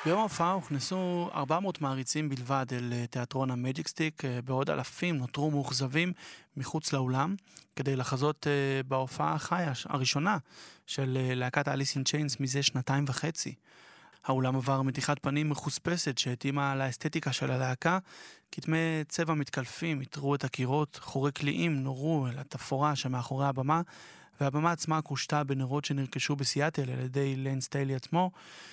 ביום ההופעה הוכנסו 400 מעריצים בלבד אל תיאטרון המג'יק סטיק, בעוד אלפים נותרו מאוכזבים מחוץ לאולם, כדי לחזות בהופעה החיה הראשונה של להקת אליס אין צ'יינס מזה 2.5 שנים. האולם עבר מתיחת פנים מחוספסת שהתאימה לאסתטיקה של הלהקה, כתמי צבע מתקלפים יתרו את הקירות, חורי קליעים נורו אל התפאורה שמאחורי הבמה, והבמה עצמה קושתה בנרות שנרכשו בסיאטל על ידי ליין סטיילי עצמו.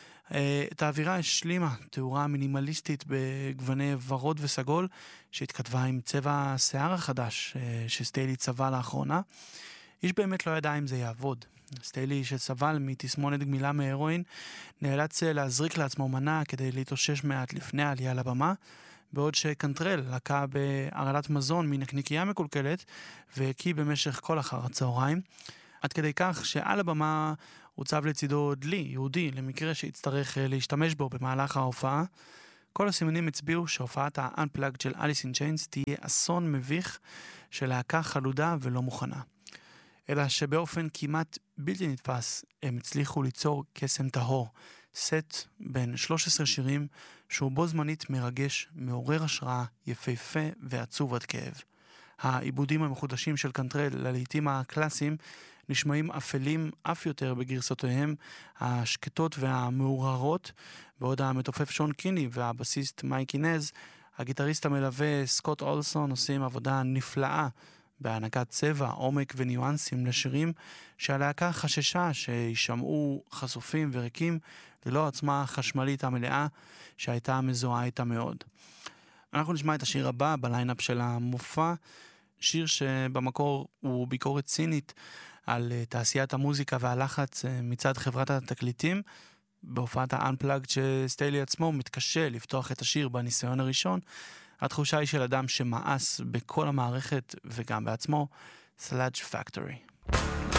את האווירה השלימה תאורה מינימליסטית בגווני ורוד וסגול שהתכתבה עם צבע השיער החדש שסטיילי צבע לאחרונה. איש באמת לא ידע אם זה יעבוד. סטיילי שסבל מתסמונת גמילה מהרואין נאלץ להזריק לעצמו מנה כדי להתאושש מעט לפני העלייה לבמה, בעוד שקנטרל לקה בהרעלת מזון מנקניקייה מקולקלת והקיא במשך כל אחר הצהריים, עד כדי כך שעל הבמה הוצב לצידו דלי יהודי למקרה שיצטרך להשתמש בו במהלך ההופעה. כל הסימנים הצביעו שהופעת ה-Unplugged של אליס אין צ'יינס תהיה אסון מביך של להקה חלודה ולא מוכנה. אלא שבאופן כמעט בלתי נתפס הם הצליחו ליצור קסם טהור, סט בין 13 שירים שהוא בו זמנית מרגש, מעורר השראה, יפהפה ועצוב עד כאב. העיבודים המחודשים של קנטרל ללעיתים הקלאסיים נשמעים אפלים אף יותר בגרסותיהם השקטות והמעוררות, בעוד המתופף שון קיני והבסיסט מייקי נז, הגיטריסט המלווה סקוט אולסון, עושים עבודה נפלאה בהענקת צבע, עומק וניואנסים לשירים שהלהקה חששה שישמעו חשופים וריקים ללא עצמה חשמלית המלאה שהייתה מזוהה איתה מאוד. אנחנו נשמע את השיר הבא בליינאפ של המופע, שיר שבמקור הוא ביקורת צינית על תעשיית המוזיקה והלחץ מצד חברת התקליטים. בהופעת ה-Unplugged שסטיילי עצמו מתקשה לפתוח את השיר בניסיון הראשון. התחושה היא של אדם שמאס בכל המערכת וגם בעצמו. Sludge Factory.